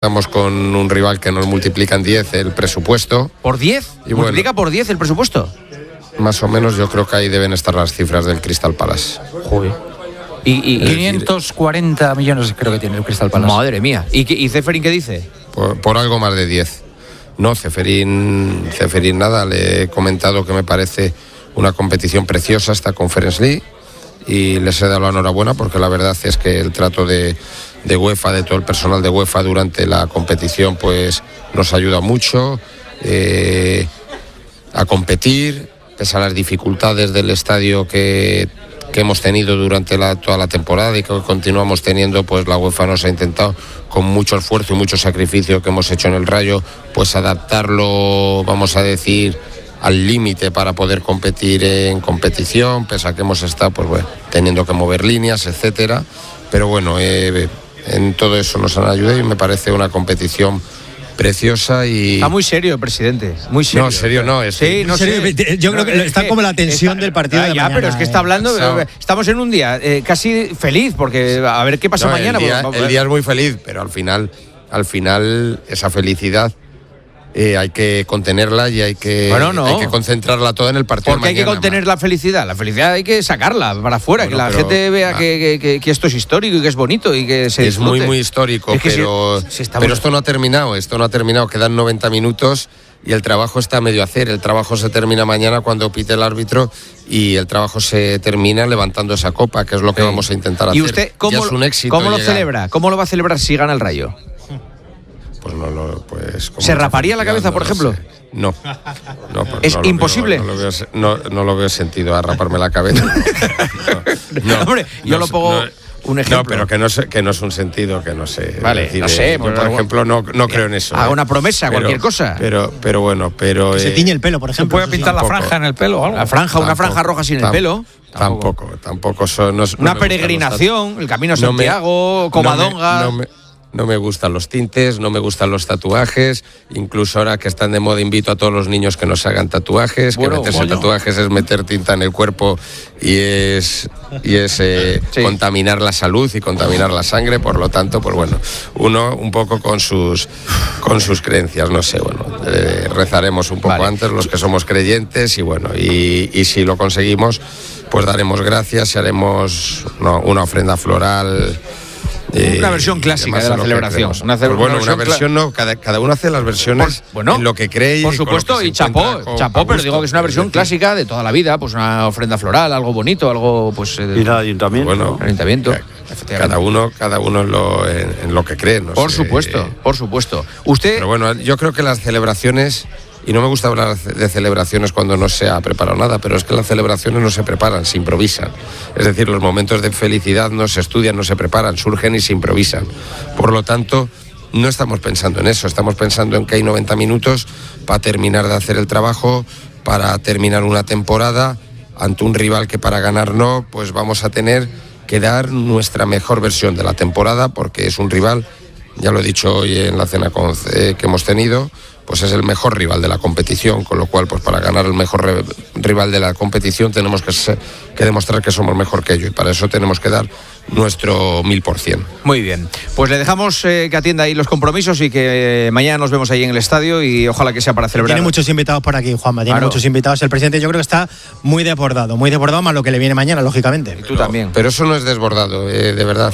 Estamos con un rival que nos multiplica en 10 el presupuesto. ¿Por 10? ¿Multiplica por 10 el presupuesto? Más o menos yo creo que ahí deben estar las cifras del Crystal Palace. Joder. Y 540 millones creo que tiene el Crystal Palace. Madre mía. ¿Y Ceferín qué dice? Por algo más de 10. No, Ceferín nada. Le he comentado que me parece una competición preciosa esta Conference League y les he dado la enhorabuena porque la verdad es que el trato de UEFA, de todo el personal de UEFA durante la competición, pues nos ayuda mucho a competir, pese a las dificultades del estadio que hemos tenido durante toda la temporada y que continuamos teniendo. Pues la UEFA nos ha intentado, con mucho esfuerzo y mucho sacrificio que hemos hecho en el Rayo, pues adaptarlo, vamos a decir, al límite para poder competir en competición, pese a que hemos estado pues bueno, teniendo que mover líneas, etcétera. Pero bueno, en todo eso nos han ayudado y me parece una competición preciosa. Y está muy serio el presidente, muy serio. No, serio no, sí, no sé. Yo creo que está como la tensión del partido de mañana. Pero es que está hablando, estamos en un día casi feliz, porque a ver qué pasa mañana. El día es muy feliz, pero al final esa felicidad hay que contenerla y hay que concentrarla toda en el partido. Porque hay que contener la felicidad hay que sacarla para afuera, que la gente vea que esto es histórico y que es bonito y que se disfrute. Es muy histórico, pero esto no ha terminado, quedan 90 minutos y el trabajo está a medio hacer. El trabajo se termina mañana cuando pite el árbitro y el trabajo se termina levantando esa copa, que es lo que vamos a intentar hacer. ¿Y usted cómo lo celebra? ¿Cómo lo va a celebrar si gana el Rayo? Pues pues ¿se raparía la cabeza, por ejemplo? No. ¿Es imposible? No lo veo sentido a raparme la cabeza. Hombre, yo lo pongo un ejemplo. No, pero que no es un sentido, que no sé. Vale, decir, no sé. Por ejemplo, no creo en eso. Haga una promesa, cualquier cosa. Pero bueno. Que se tiñe el pelo, por ejemplo. ¿Se puede pintar la franja en el pelo o algo? Una franja roja sin el pelo. Tampoco son. Una peregrinación, el Camino a Santiago, Covadonga. No me gustan los tintes, no me gustan los tatuajes. Incluso ahora que están de moda, invito a todos los niños que no se hagan tatuajes. Tatuajes es meter tinta en el cuerpo y es contaminar la salud y contaminar la sangre. Por lo tanto, pues bueno, uno un poco con sus creencias, no sé, bueno, rezaremos un poco antes los que somos creyentes y bueno, y si lo conseguimos, pues daremos gracias y haremos una ofrenda floral. Una versión clásica de la celebración. Una versión no, cada uno hace las versiones en lo que cree. Por supuesto, y chapó, pero digo que es una versión clásica de toda la vida, pues una ofrenda floral, algo bonito, algo pues... Ir al ayuntamiento. Bueno, el ayuntamiento. Cada uno en lo que cree. Por supuesto. Usted... Pero bueno, yo creo que las celebraciones... Y no me gusta hablar de celebraciones cuando no se ha preparado nada, pero es que las celebraciones no se preparan, se improvisan. Es decir, los momentos de felicidad no se estudian, no se preparan, surgen y se improvisan. Por lo tanto, no estamos pensando en eso, estamos pensando en que hay 90 minutos para terminar de hacer el trabajo, para terminar una temporada ante un rival que para ganar no, pues vamos a tener que dar nuestra mejor versión de la temporada, porque es un rival, ya lo he dicho hoy en la cena que hemos tenido, pues es el mejor rival de la competición, con lo cual pues para ganar el mejor rival de la competición tenemos que demostrar que somos mejor que ellos y para eso tenemos que dar nuestro 1000%. Muy bien, pues le dejamos que atienda ahí los compromisos y que mañana nos vemos ahí en el estadio y ojalá que sea para celebrar. Tiene muchos invitados por aquí, Juanma, muchos invitados. El presidente yo creo que está muy desbordado más lo que le viene mañana, lógicamente. Y tú también. Pero eso no es desbordado, de verdad.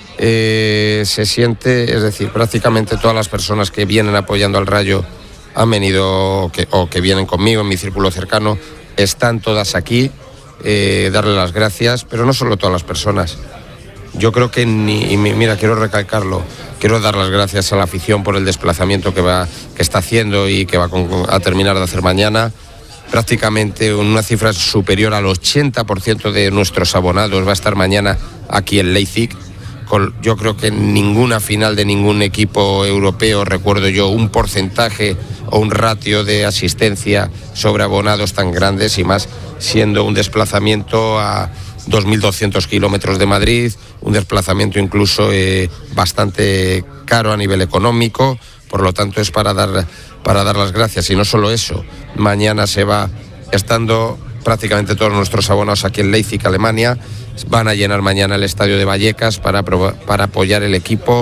Se siente, es decir, prácticamente todas las personas que vienen apoyando al Rayo han venido o que vienen conmigo en mi círculo cercano, están todas aquí, darle las gracias, pero no solo todas las personas. Yo creo que mira, quiero recalcarlo, quiero dar las gracias a la afición por el desplazamiento que está haciendo y que va a terminar de hacer mañana. Prácticamente una cifra superior al 80% de nuestros abonados va a estar mañana aquí en Leipzig. Yo creo que en ninguna final de ningún equipo europeo recuerdo yo un porcentaje o un ratio de asistencia sobre abonados tan grandes y más siendo un desplazamiento a 2.200 kilómetros de Madrid, un desplazamiento incluso bastante caro a nivel económico, por lo tanto es para dar las gracias y no solo eso, mañana se va estando prácticamente todos nuestros abonados aquí en Leipzig, Alemania. Van a llenar mañana el estadio de Vallecas para apoyar el equipo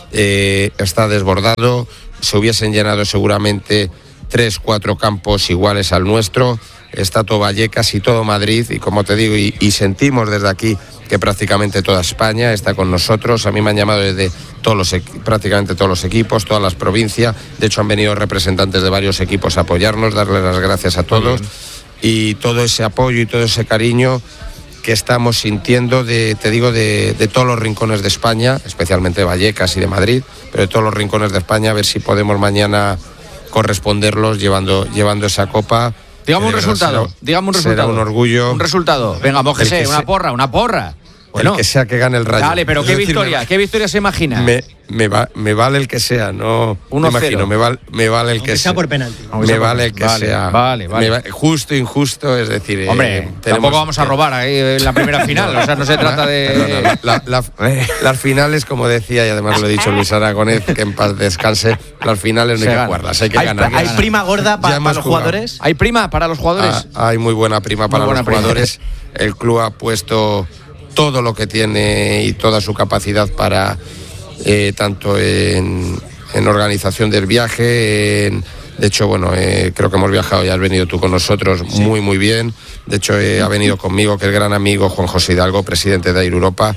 está desbordado. Se hubiesen llenado seguramente 3-4 campos iguales al nuestro. Está todo Vallecas y todo Madrid, y como te digo, y sentimos desde aquí que prácticamente toda España está con nosotros. A mí me han llamado desde prácticamente todos los equipos, todas las provincias. De hecho, han venido representantes de varios equipos a apoyarnos, darles las gracias a todos. Y todo ese apoyo y todo ese cariño que estamos sintiendo de todos los rincones de España, especialmente de Vallecas y de Madrid, pero de todos los rincones de España, a ver si podemos mañana corresponderlos llevando esa copa. Dígame un resultado. Será un orgullo. Un resultado. Venga, mójese, una porra. Bueno, el que sea que gane el Rayo. Dale, pero ¿qué victoria se imagina? Me vale el que sea, no 1-0. Me imagino, me vale el que sea. por penalti. Me vale el que sea. Vale. Justo, injusto, es decir... Hombre, tampoco vamos a robar ahí en la primera final, o sea, no se trata de... Las finales, como decía, y además lo he dicho Luis Aragonés, que en paz descanse, las finales no hay que jugarlas, hay que ganar. ¿Hay prima gorda para los jugadores? ¿Hay prima para los jugadores? Hay muy buena prima para los jugadores. El club ha puesto todo lo que tiene y toda su capacidad para tanto en organización del viaje, de hecho, bueno, creo que hemos viajado y has venido tú con nosotros muy bien. De hecho, ha venido conmigo, que el gran amigo Juan José Hidalgo, presidente de Air Europa,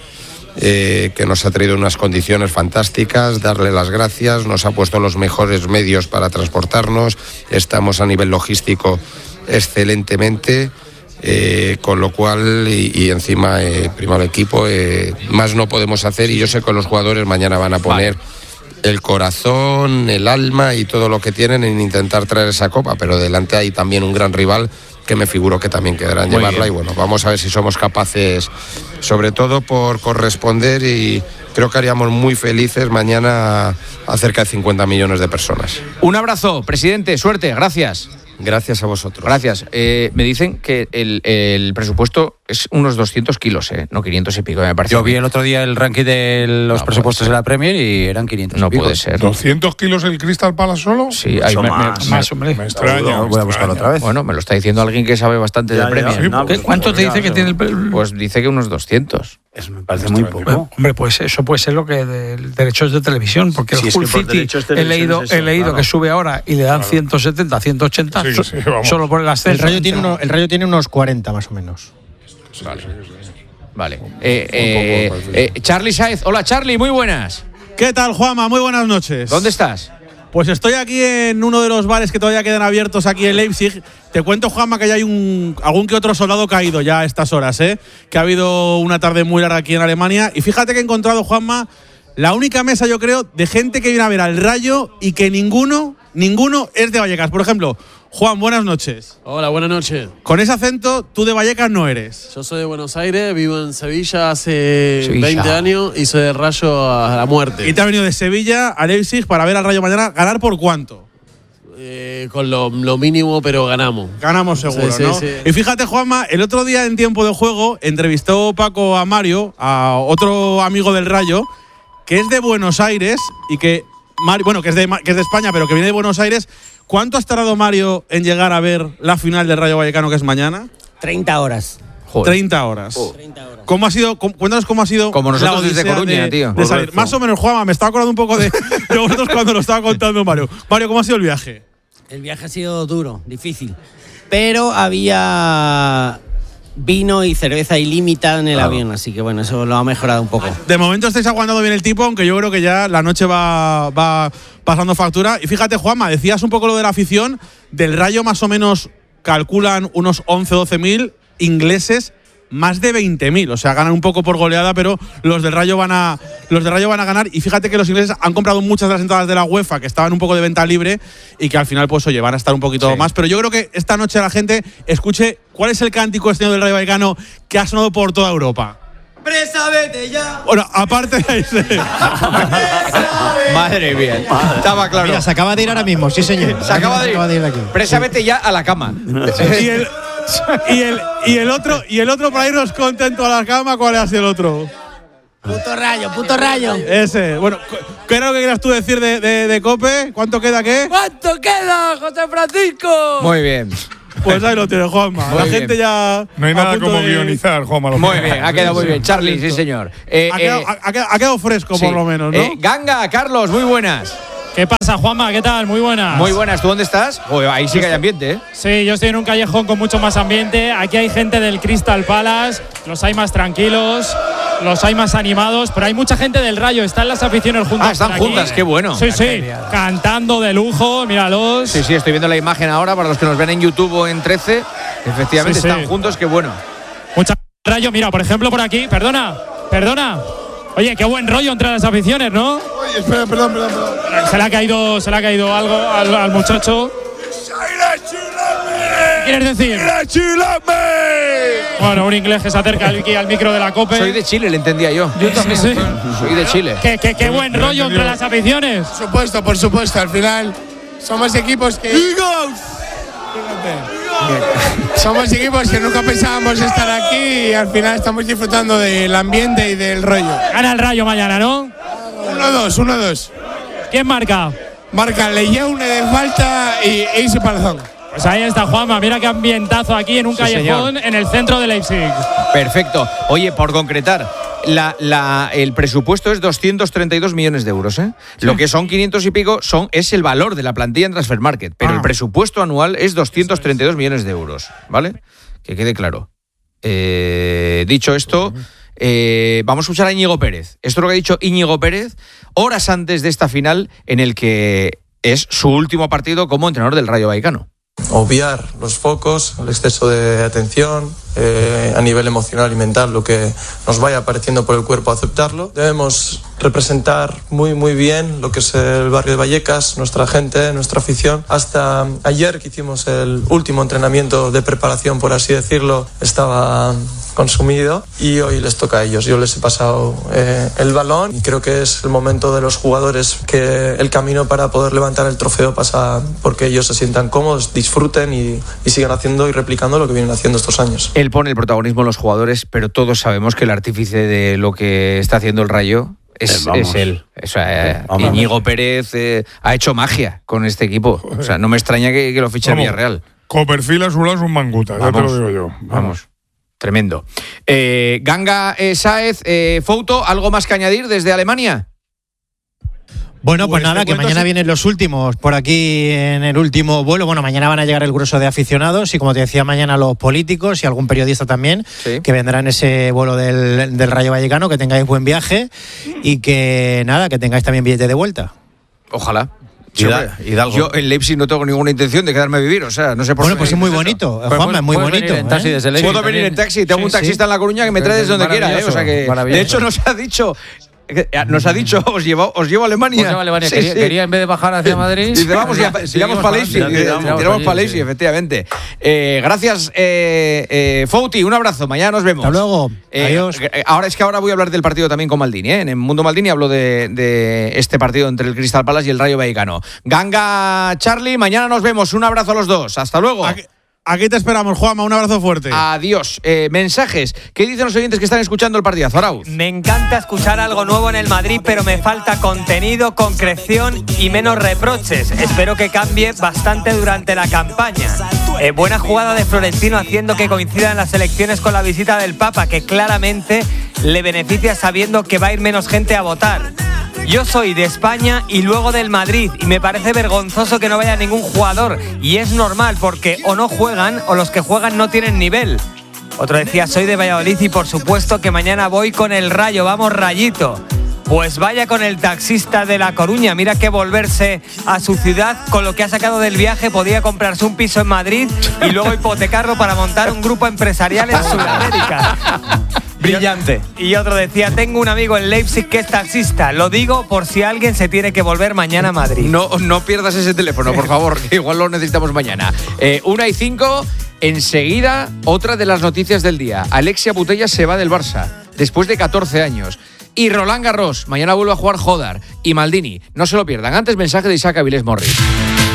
que nos ha traído unas condiciones fantásticas, darle las gracias, nos ha puesto los mejores medios para transportarnos, estamos a nivel logístico excelentemente. Con lo cual y encima prima el equipo, más no podemos hacer, y yo sé que los jugadores mañana van a poner el corazón, el alma y todo lo que tienen en intentar traer esa copa, pero delante hay también un gran rival que me figuro que también querrán llevarla. Y bueno, vamos a ver si somos capaces, sobre todo por corresponder, y creo que haríamos muy felices mañana a cerca de 50 millones de personas. Un abrazo, presidente, suerte, gracias. Gracias a vosotros. Gracias. Me dicen que el presupuesto es unos 200 kilos, no 500 y pico, me parece. Yo vi el otro día el ranking de los presupuestos de la Premier y eran 500 y pico. No puede ser. ¿200 kilos el Crystal Palace solo? Sí, más, hombre. Me extraña. Voy a buscarlo otra vez. Bueno, me lo está diciendo alguien que sabe bastante de Premier. Sí, No, ¿Cuánto te dice que tiene el...? Pues dice que unos 200. Eso me parece muy poco. Hombre, pues eso puede ser lo que de derechos de televisión, porque Sí, el es que Hull por City derechos de he leído televisión es eso, claro. que sube ahora y le dan 170, 180 Sí, vamos. solo por el ascenso. El Rayo tiene unos 40 más o menos. Vale. Charlie Saez. Hola, Charlie, muy buenas. ¿Qué tal, Juanma? Muy buenas noches. ¿Dónde estás? Pues estoy aquí en uno de los bares que todavía quedan abiertos aquí en Leipzig. Te cuento, Juanma, que ya hay algún que otro soldado caído ya a estas horas, que ha habido una tarde muy larga aquí en Alemania. Y fíjate que he encontrado, Juanma, la única mesa, yo creo, de gente que viene a ver al Rayo y que ninguno es de Vallecas. Por ejemplo, Juan, buenas noches. Hola, buenas noches. Con ese acento, tú de Vallecas no eres. Yo soy de Buenos Aires, vivo en Sevilla hace 20 años y soy de Rayo a la muerte. Y te has venido de Sevilla a Leipzig para ver al Rayo mañana. ¿Ganar por cuánto? Con lo mínimo, pero ganamos. Ganamos seguro, Sí, ¿no? sí. Y fíjate, Juanma, el otro día en Tiempo de Juego entrevistó Paco a Mario, a otro amigo del Rayo, que es de Buenos Aires y que que es de España, pero que viene de Buenos Aires. ¿Cuánto has tardado, Mario, en llegar a ver la final del Rayo Vallecano, que es mañana? 30 horas. Joder. 30 horas. 30 horas. ¿Cómo ha sido? Cuéntanos cómo ha sido. Como nosotros la desde odisea Coruña, tío. de salir. Más o menos, Juanma, me estaba acordando un poco de vosotros cuando lo estaba contando Mario. Mario, ¿cómo ha sido el viaje? El viaje ha sido duro, difícil. Pero había vino y cerveza ilimitada en el avión, así que bueno, eso lo ha mejorado un poco. De momento estáis aguantando bien el tipo, aunque yo creo que ya la noche va pasando factura. Y fíjate, Juanma, decías un poco lo de la afición. Del Rayo más o menos calculan unos 11-12.000, ingleses más de 20.000, o sea, ganan un poco por goleada, pero los del Rayo van a ganar. Y fíjate que los ingleses han comprado muchas de las entradas de la UEFA que estaban un poco de venta libre y que al final, pues oye, van a estar un poquito más. Pero yo creo que esta noche la gente escuche cuál es el cántico este año del Rayo Vallecano que ha sonado por toda Europa. ¡Presa, vete ya! Bueno, aparte de ese. Madre mía. Estaba claro. Mira, se acaba de ir ahora mismo, sí señor. Se acaba de ir de aquí. Presa, vete ya a la cama. Y el otro para irnos contento a la cama, ¿cuál ha sido el otro? Puto Rayo. Ese. Bueno, ¿qué era lo que querías tú decir de COPE? ¿Cuánto queda qué? ¿Cuánto queda, José Francisco? Muy bien. Pues ahí lo tiene Juanma. La gente ya. No hay nada como guionizar, Juanma. Muy bien, ha quedado muy bien. Charlie, sí, señor. Ha quedado fresco, por lo menos, ¿no? Ganga, Carlos, muy buenas. ¿Qué pasa, Juanma? ¿Qué tal? Muy buenas. Muy buenas. ¿Tú dónde estás? Ahí sí que hay ambiente, ¿eh? Sí, yo estoy en un callejón con mucho más ambiente. Aquí hay gente del Crystal Palace. Los hay más tranquilos, los hay más animados, pero hay mucha gente del Rayo. Están las aficiones juntas. Están juntas, qué bueno. Sí, sí. Cantando de lujo, míralos. Sí, estoy viendo la imagen ahora para los que nos ven en YouTube o en 13. Efectivamente, están juntos, qué bueno. Mucha Rayo, mira, por ejemplo, por aquí. Perdona. Oye, qué buen rollo entre las aficiones, ¿no? Oye, espera, perdón. Se le ha caído algo al muchacho. ¿Qué quieres decir? Bueno, un inglés que se acerca aquí al micro de la COPE. Soy de Chile, le entendía yo. Yo también. Sí. Soy de Chile. Qué buen rollo entre las aficiones. Por supuesto. Al final somos equipos que… Somos equipos que nunca pensábamos estar aquí y al final estamos disfrutando del ambiente y del rollo. Gana el Rayo mañana, ¿no? 1-2. ¿Quién marca? Marca Leyeune de falta y Eise Palazón. Pues ahí está Juanma, mira qué ambientazo aquí en un callejón en el centro de Leipzig. Perfecto. Oye, por concretar, el presupuesto es 232 millones de euros, ¿eh? Sí. Lo que son 500 y pico es el valor de la plantilla en Transfermarkt, pero el presupuesto anual es 232 millones de euros, ¿vale? Que quede claro. Dicho esto, vamos a escuchar a Íñigo Pérez. Esto es lo que ha dicho Íñigo Pérez horas antes de esta final en el que es su último partido como entrenador del Rayo Vallecano. Obviar los focos, el exceso de atención a nivel emocional y mental, lo que nos vaya apareciendo por el cuerpo, aceptarlo. Debemos representar muy bien lo que es el barrio de Vallecas, nuestra gente, nuestra afición. Hasta ayer que hicimos el último entrenamiento de preparación, por así decirlo, estaba consumido y hoy les toca a ellos. Yo les he pasado el balón y creo que es el momento de los jugadores que el camino para poder levantar el trofeo pasa porque ellos se sientan cómodos, disfruten y sigan haciendo y replicando lo que vienen haciendo estos años. Él pone el protagonismo en los jugadores, pero todos sabemos que el artífice de lo que está haciendo el Rayo es él. O sea, Íñigo Pérez ha hecho magia con este equipo. O sea, no me extraña que lo fiche el Villarreal. Copperfield a su lado es un manguta, ya te lo digo yo. Vamos. Tremendo. Ganga Sáez, Fouto, ¿algo más que añadir desde Alemania? Bueno, pues nada, que mañana vienen los últimos por aquí en el último vuelo. Bueno, mañana van a llegar el grueso de aficionados y, como te decía, mañana los políticos y algún periodista también, que vendrán en ese vuelo del Rayo Vallecano. Que tengáis buen viaje y que nada, que tengáis también billete de vuelta. Ojalá. Yo en Leipzig no tengo ninguna intención de quedarme a vivir, o sea, no sé por qué. Bueno, pues es muy bonito, Juanma, es muy bonito. Puedo venir en taxi, tengo un taxista en La Coruña que me trae desde donde quiera, o sea que, de hecho nos ha dicho, os llevo a Alemania. Quería en vez de bajar hacia Madrid. Dice, vamos, tiramos para Leipzig. Tiramos para Leipzig, efectivamente. Gracias, Fouti, un abrazo. Mañana nos vemos. Hasta luego. Adiós. Ahora voy a hablar del partido también con Maldini. En el Mundo Maldini hablo de este partido entre el Crystal Palace y el Rayo Vallecano. Ganga, Charlie, mañana nos vemos. Un abrazo a los dos. Hasta luego. Aquí te esperamos, Juanma. Un abrazo fuerte. Adiós. Mensajes. ¿Qué dicen los oyentes que están escuchando el partidazo? Arauz. Me encanta escuchar algo nuevo en el Madrid, pero me falta contenido, concreción y menos reproches. Espero que cambie bastante durante la campaña. Buena jugada de Florentino haciendo que coincidan las elecciones con la visita del Papa, que claramente le beneficia sabiendo que va a ir menos gente a votar. Yo soy de España y luego del Madrid y me parece vergonzoso que no vaya ningún jugador, y es normal porque o no juegan o los que juegan no tienen nivel. Otro decía, soy de Valladolid y por supuesto que mañana voy con el Rayo, vamos Rayito. Pues vaya con el taxista de La Coruña, mira que volverse a su ciudad con lo que ha sacado del viaje, podía comprarse un piso en Madrid y luego hipotecarlo para montar un grupo empresarial en Sudamérica. Brillante. Y otro decía, tengo un amigo en Leipzig que es taxista. Lo digo por si alguien se tiene que volver mañana a Madrid. No pierdas ese teléfono, por favor, que igual lo necesitamos mañana. 1:05, enseguida, otra de las noticias del día. Alexia Putellas se va del Barça, después de 14 años. Y Roland Garros, mañana vuelve a jugar Jodar. Y Maldini, no se lo pierdan. Antes, mensaje de Isaac Avilés Morris.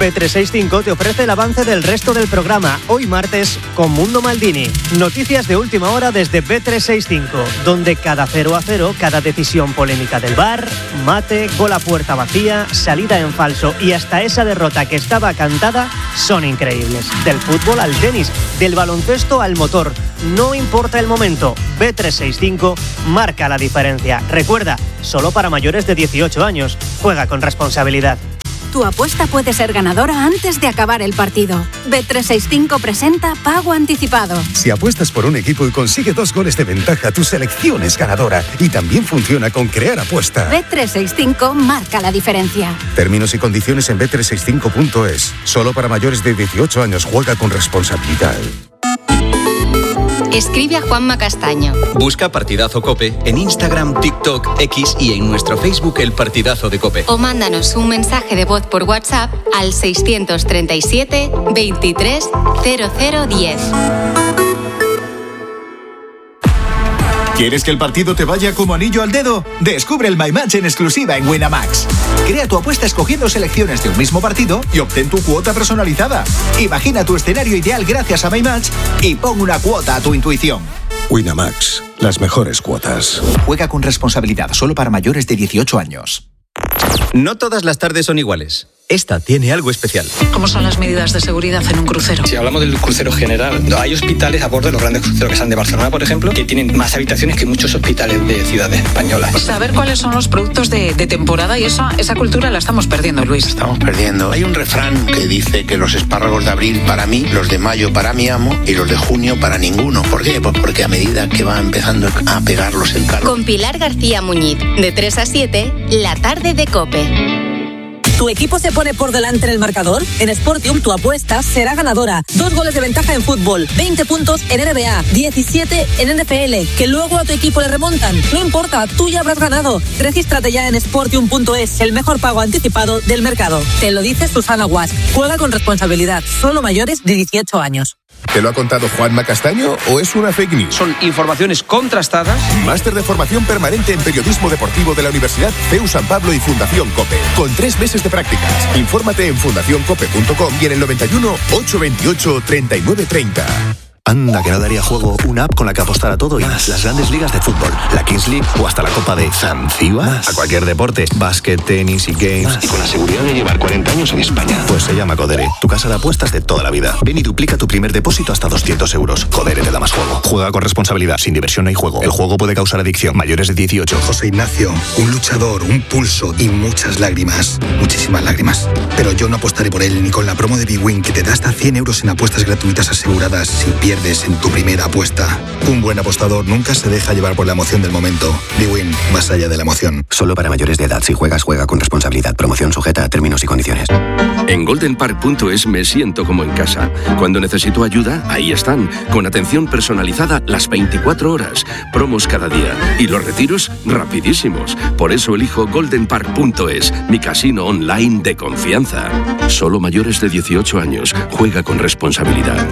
Bet365 te ofrece el avance del resto del programa, hoy martes, con Mundo Maldini. Noticias de última hora desde Bet365, donde cada 0-0, cada decisión polémica del VAR, mate, gol a puerta vacía, salida en falso y hasta esa derrota que estaba cantada, son increíbles. Del fútbol al tenis, del baloncesto al motor, no importa el momento, Bet365 marca la diferencia. Recuerda, solo para mayores de 18 años. Juega con responsabilidad. Tu apuesta puede ser ganadora antes de acabar el partido. Bet365 presenta Pago Anticipado. Si apuestas por un equipo y consigue 2 goles de ventaja, tu selección es ganadora. Y también funciona con Crear Apuesta. Bet365 marca la diferencia. Términos y condiciones en bet365.es. Solo para mayores de 18 años. Juega con responsabilidad. Escribe a Juanma Castaño. Busca Partidazo COPE en Instagram, TikTok, X y en nuestro Facebook El Partidazo de COPE. O mándanos un mensaje de voz por WhatsApp al 637 23 0010. ¿Quieres que el partido te vaya como anillo al dedo? Descubre el My Match en exclusiva en Winamax. Crea tu apuesta escogiendo selecciones de un mismo partido y obtén tu cuota personalizada. Imagina tu escenario ideal gracias a My Match y pon una cuota a tu intuición. Winamax, las mejores cuotas. Juega con responsabilidad, solo para mayores de 18 años. No todas las tardes son iguales. Esta tiene algo especial. ¿Cómo son las medidas de seguridad en un crucero? Si hablamos del crucero general, hay hospitales a bordo de los grandes cruceros que salen de Barcelona, por ejemplo, que tienen más habitaciones que muchos hospitales de ciudades españolas. Saber cuáles son los productos de temporada y esa cultura la estamos perdiendo, Luis. Estamos perdiendo. Hay un refrán que dice que los espárragos de abril para mí, los de mayo para mi amo y los de junio para ninguno. ¿Por qué? Pues porque a medida que va empezando a pegarlos el carro. Con Pilar García Muñiz, de 3 a 7, la tarde de COPE. ¿Tu equipo se pone por delante en el marcador? En Sportium tu apuesta será ganadora. 2 goles de ventaja en fútbol, 20 puntos en NBA, 17 en NFL, que luego a tu equipo le remontan. No importa, tú ya habrás ganado. Regístrate ya en Sportium.es, el mejor pago anticipado del mercado. Te lo dice Susana Guas. Juega con responsabilidad, solo mayores de 18 años. ¿Te lo ha contado Juanma Castaño o es una fake news? Son informaciones contrastadas. Máster de formación permanente en periodismo deportivo de la Universidad CEU San Pablo y Fundación COPE. Con 3 meses de prácticas. Infórmate en fundacioncope.com y en el 91 828 3930. Anda, que no daría juego una app con la que apostar a todo y más. Las grandes ligas de fútbol, la Kings League o hasta la Copa de Zanzíbar. A cualquier deporte, básquet, tenis y games. Y con la seguridad de llevar 40 años en España. Pues se llama Codere, tu casa de apuestas de toda la vida. Ven y duplica tu primer depósito hasta 200 euros. Codere te da más juego. Juega con responsabilidad, sin diversión no hay juego. El juego puede causar adicción. Mayores de 18. José Ignacio, un luchador, un pulso y muchas lágrimas. Muchísimas lágrimas. Pero yo no apostaré por él ni con la promo de bwin que te da hasta 100 euros en apuestas gratuitas aseguradas si pierdes en tu primera apuesta. Un buen apostador nunca se deja llevar por la emoción del momento. bwin, más allá de la emoción. Solo para mayores de edad. Si juegas, juega con responsabilidad. Promoción sujeta a términos y condiciones. En goldenpark.es me siento como en casa. Cuando necesito ayuda, ahí están. Con atención personalizada las 24 horas. Promos cada día. Y los retiros rapidísimos. Por eso elijo goldenpark.es, mi casino online de confianza. Solo mayores de 18 años. Juega con responsabilidad.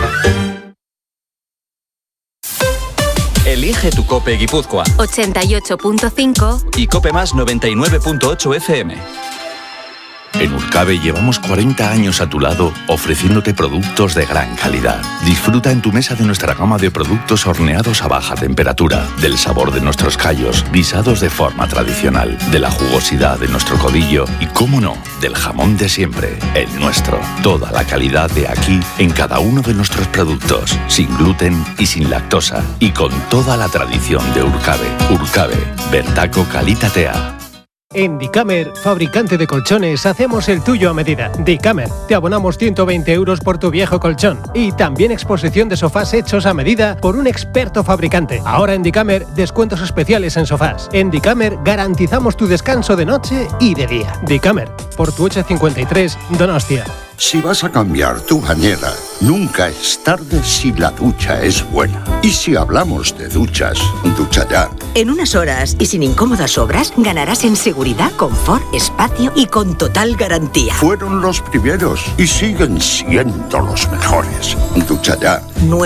Elige tu COPE Guipúzcoa 88.5 y COPE Más 99.8 FM. En Urcabe llevamos 40 años a tu lado ofreciéndote productos de gran calidad. Disfruta en tu mesa de nuestra gama de productos horneados a baja temperatura, del sabor de nuestros callos, guisados de forma tradicional, de la jugosidad de nuestro codillo y, cómo no, del jamón de siempre, el nuestro. Toda la calidad de aquí en cada uno de nuestros productos, sin gluten y sin lactosa, y con toda la tradición de Urcabe. Urcabe, Bertaco Kalitatea. En Dicamer, fabricante de colchones, hacemos el tuyo a medida. Dicamer, te abonamos 120 euros por tu viejo colchón. Y también exposición de sofás hechos a medida por un experto fabricante. Ahora en Dicamer, descuentos especiales en sofás. En Dicamer garantizamos tu descanso de noche y de día. Dicamer, Portuocha 53, Donostia. Si vas a cambiar tu bañera, nunca es tarde si la ducha es buena. Y si hablamos de duchas, Ducha Ya. En unas horas y sin incómodas obras, ganarás en seguridad, confort, espacio y con total garantía. Fueron los primeros y siguen siendo los mejores. Ducha Ya.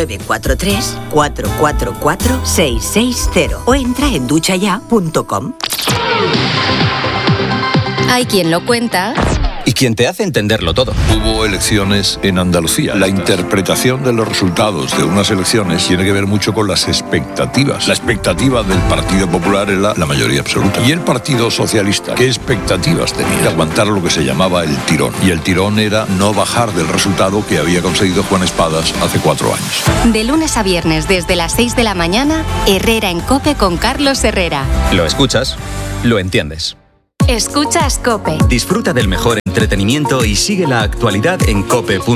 943-444-660 o entra en duchaya.com. Hay quien lo cuenta y quien te hace entenderlo todo. Hubo elecciones en Andalucía. La interpretación de los resultados de unas elecciones tiene que ver mucho con las expectativas. La expectativa del Partido Popular era la mayoría absoluta. Y el Partido Socialista, ¿qué expectativas tenía? De aguantar lo que se llamaba el tirón. Y el tirón era no bajar del resultado que había conseguido Juan Espadas hace 4 años. De lunes a viernes desde las 6 de la mañana, Herrera en COPE con Carlos Herrera. Lo escuchas, lo entiendes. Escuchas COPE. Disfruta del mejor entretenimiento y sigue la actualidad en cope.es.